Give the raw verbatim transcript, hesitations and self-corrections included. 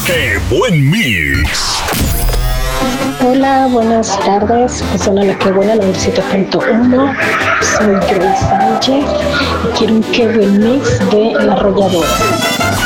¡Qué buen mix! Hola, buenas tardes. Persona la que buena noventa y siete punto uno. Soy Grace Sánchez y quiero un qué buen mix de La Arrolladora.